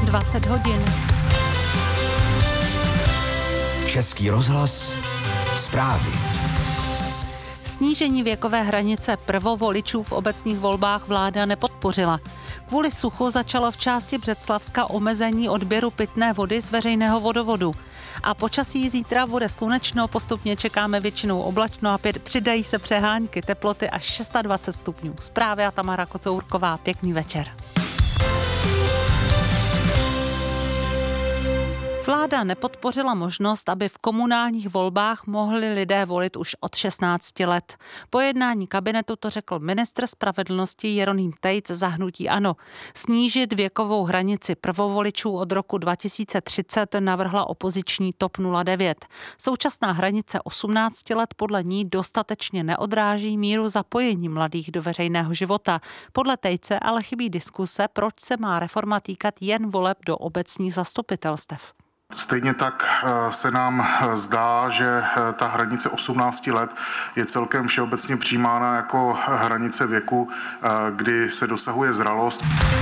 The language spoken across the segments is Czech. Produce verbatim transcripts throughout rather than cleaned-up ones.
dvacet hodin. Český rozhlas, zprávy. Snížení věkové hranice prvovoličů v obecních volbách vláda nepodpořila. Kvůli suchu začalo v části Břeclavska omezení odběru pitné vody z veřejného vodovodu. A počasí zítra bude slunečno, postupně čekáme většinou oblačno a přidají se přehánky, teploty až dvacet šest stupňů. Zprávy a Tamara Kocourková, pěkný večer. Vláda nepodpořila možnost, aby v komunálních volbách mohli lidé volit už od šestnácti let. Po jednání kabinetu to řekl ministr spravedlnosti Jeroným Tejc za hnutí ANO. Snížit věkovou hranici prvovoličů od roku dva tisíce třicet navrhla opoziční TOP nula devět. Současná hranice osmnácti let podle ní dostatečně neodráží míru zapojení mladých do veřejného života. Podle Tejce ale chybí diskuse, proč se má reforma týkat jen voleb do obecních zastupitelstev. Stejně tak se nám zdá, že ta hranice osmnácti let je celkem všeobecně přijímána jako hranice věku, kdy se dosahuje zralost.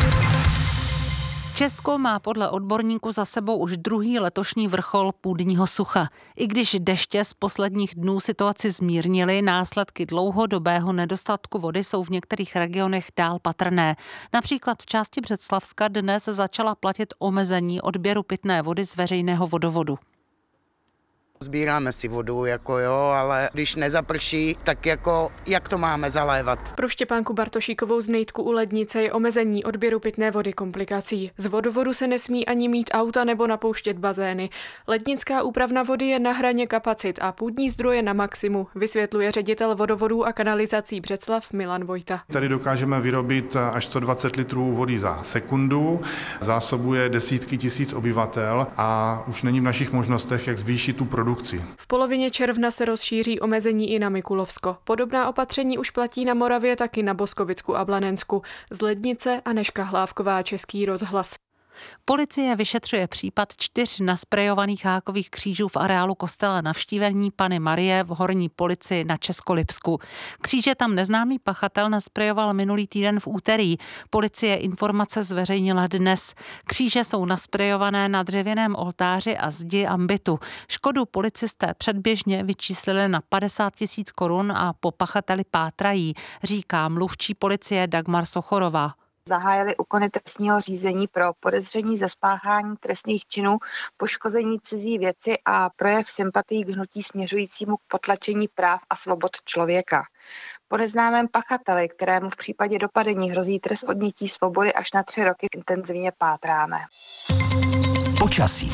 Česko má podle odborníků za sebou už druhý letošní vrchol půdního sucha. I když deště z posledních dnů situaci zmírnily, následky dlouhodobého nedostatku vody jsou v některých regionech dál patrné. Například v části Břeclavska dnes začala platit omezení odběru pitné vody z veřejného vodovodu. Sbíráme si vodu, jako jo, ale když nezaprší, tak jako jak to máme zalévat? Pro Štěpánku Bartošíkovou z Nejtku u Lednice je omezení odběru pitné vody komplikací. Z vodovodu se nesmí ani mít auta nebo napouštět bazény. Lednická úpravna vody je na hraně kapacit a půdní zdroje na maximu, vysvětluje ředitel vodovodů a kanalizací Břeclav Milan Vojta. Tady dokážeme vyrobit až sto dvacet litrů vody za sekundu, zásobuje desítky tisíc obyvatel a už není v našich možnostech, jak zvýšit tu produkci. V polovině června se rozšíří omezení i na Mikulovsko. Podobná opatření už platí na Moravě, taky na Boskovicku a Blanensku. Z Lednice Anežka Hlávková, Český rozhlas. Policie vyšetřuje případ čtyř nasprejovaných hákových křížů v areálu kostela Navštívení Panny Marie v Horní Polici na Českolipsku. Kříže tam neznámý pachatel nasprejoval minulý týden v úterý. Policie informace zveřejnila dnes. Kříže jsou nasprejované na dřevěném oltáři a zdi ambitu. Škodu policisté předběžně vyčíslili na padesát tisíc korun a po pachateli pátrají, říká mluvčí policie Dagmar Sochorová. Zahájili úkony trestního řízení pro podezření ze spáchání trestných činů, poškození cizí věci a projev sympatií k hnutí směřujícímu k potlačení práv a svobod člověka. Po neznámém pachateli, kterému v případě dopadení hrozí trest odnětí svobody až na tři roky, intenzivně pátráme. Počasí.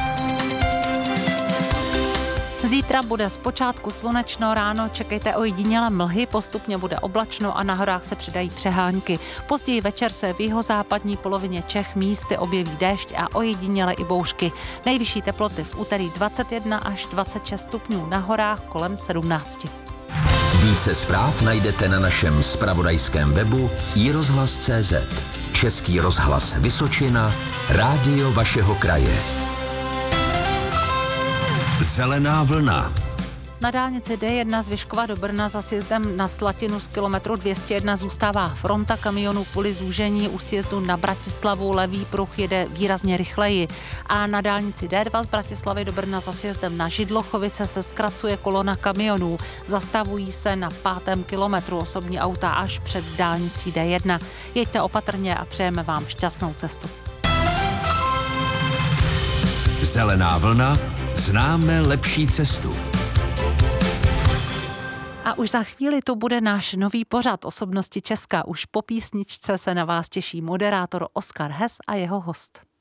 Zítra bude zpočátku slunečno, ráno čekejte ojedinělé mlhy, postupně bude oblačno a na horách se přidají přehánky. Později večer se v jihozápadní polovině Čech místy objeví déšť a ojedinělé i bouřky. Nejvyšší teploty v úterý dvacet jedna až dvacet šest stupňů, na horách kolem sedmnáct. Více zpráv najdete na našem zpravodajském webu i rozhlas tečka cé zet. Český rozhlas Vysočina, rádio vašeho kraje. Zelená vlna. Na dálnici D jedna z Vyškova do Brna za sjezdem na Slatinu z kilometru dvě stě jedna zůstává fronta kamionů kvůli zúžení. U sjezdu na Bratislavu levý pruh jede výrazně rychleji. A na dálnici D dva z Bratislavy do Brna za sjezdem na Židlochovice se zkracuje kolona kamionů. Zastavují se na pátém kilometru osobní auta až před dálnicí D jedna. Jeďte opatrně a přejeme vám šťastnou cestu. Zelená vlna. Známe lepší cestu. A už za chvíli to bude náš nový pořad Osobnosti Česka. Už po písničce se na vás těší moderátor Oskar Hes a jeho host.